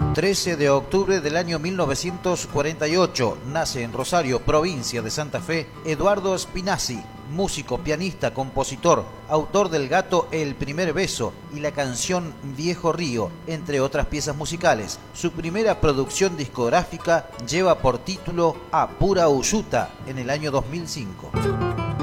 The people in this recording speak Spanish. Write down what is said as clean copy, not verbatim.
13 de octubre del año 1948, nace en Rosario, provincia de Santa Fe, Eduardo Spinazzi, músico, pianista, compositor, autor del Gato El Primer Beso y la canción Viejo Río, entre otras piezas musicales. Su primera producción discográfica lleva por título A Pura Uyuta en el año 2005.